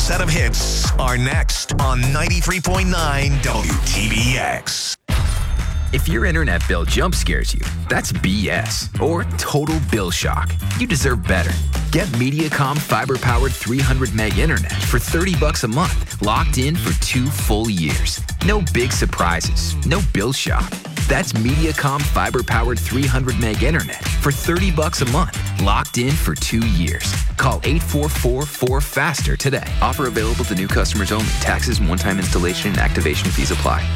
set of hits are next on 93.9 WTBX. If your internet bill jump scares you, that's BS or total bill shock. You deserve better. Get Mediacom fiber-powered 300 meg internet for $30 a month, locked in for 2 full years. No big surprises, no bill shock. That's Mediacom fiber-powered 300 meg internet for $30 a month, locked in for 2 years. Call 844-4FASTER today. Offer available to new customers only. Taxes and one-time installation and activation fees apply.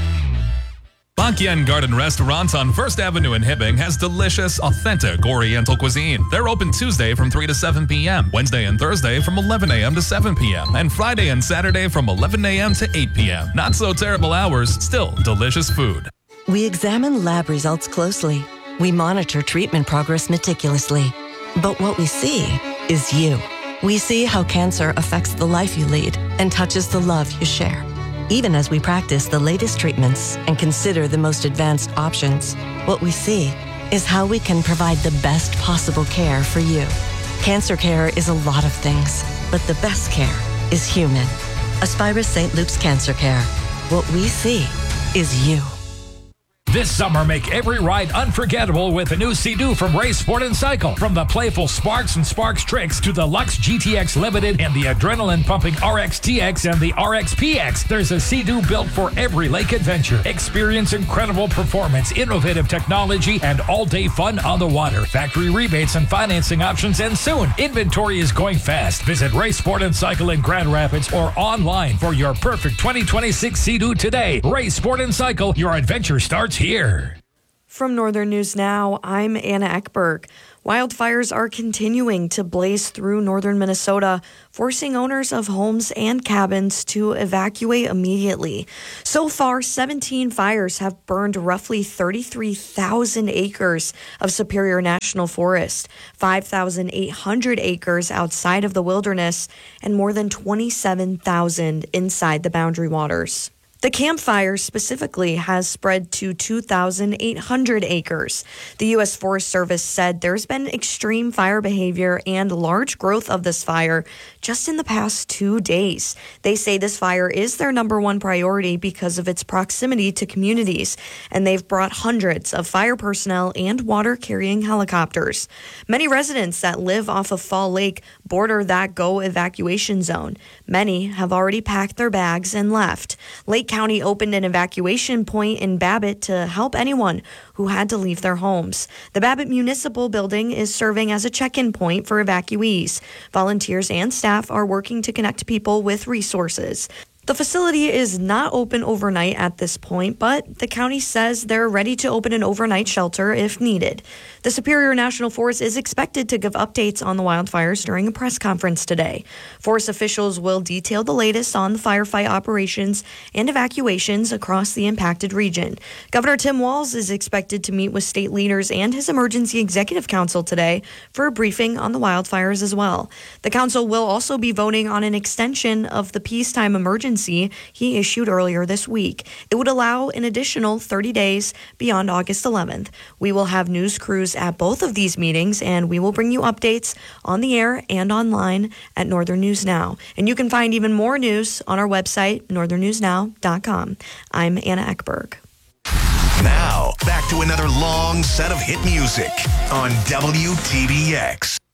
Bangyan Garden Restaurant on 1st Avenue in Hibbing has delicious, authentic Oriental cuisine. They're open Tuesday from 3 to 7 p.m., Wednesday and Thursday from 11 a.m. to 7 p.m., and Friday and Saturday from 11 a.m. to 8 p.m. Not so terrible hours, still delicious food. We examine lab results closely. We monitor treatment progress meticulously. But what we see is you. We see how cancer affects the life you lead and touches the love you share. Even as we practice the latest treatments and consider the most advanced options, what we see is how we can provide the best possible care for you. Cancer care is a lot of things, but the best care is human. Aspirus St. Luke's Cancer Care. What we see is you. This summer, make every ride unforgettable with a new Sea-Doo from Race Sport and Cycle. From the playful Sparks and Sparks Tricks to the Lux GTX Limited and the adrenaline-pumping RX-TX and the RX-PX, there's a Sea-Doo built for every lake adventure. Experience incredible performance, innovative technology, and all-day fun on the water. Factory rebates and financing options end soon. Inventory is going fast. Visit Race Sport and Cycle in Grand Rapids or online for your perfect 2026 Sea-Doo today. Race Sport and Cycle, your adventure starts here. From Northern News Now, I'm Anna Ekberg. Wildfires are continuing to blaze through northern Minnesota, forcing owners of homes and cabins to evacuate immediately. So far, 17 fires have burned roughly 33,000 acres of Superior National Forest, 5,800 acres outside of the wilderness, and more than 27,000 inside the Boundary Waters. The Camp Fire specifically has spread to 2,800 acres. The U.S. Forest Service said there's been extreme fire behavior and large growth of this fire just in the past 2 days. They say this fire is their number one priority because of its proximity to communities, and they've brought hundreds of fire personnel and water-carrying helicopters. Many residents that live off of Fall Lake border that GO evacuation zone. Many have already packed their bags and left. Lake County opened an evacuation point in Babbitt to help anyone who had to leave their homes. The Babbitt Municipal Building is serving as a check-in point for evacuees. Volunteers and staff are working to connect people with resources. The facility is not open overnight at this point, but the county says they're ready to open an overnight shelter if needed. The Superior National Forest is expected to give updates on the wildfires during a press conference today. Forest officials will detail the latest on the firefight operations and evacuations across the impacted region. Governor Tim Walz is expected to meet with state leaders and his Emergency Executive Council today for a briefing on the wildfires as well. The council will also be voting on an extension of the peacetime emergency he issued earlier this week. It would allow an additional 30 days beyond August 11th. We will have news crews at both of these meetings, and we will bring you updates on the air and online at Northern News Now. And you can find even more news on our website, northernnewsnow.com. I'm Anna Ekberg. Now, back to another long set of hit music on WTBX.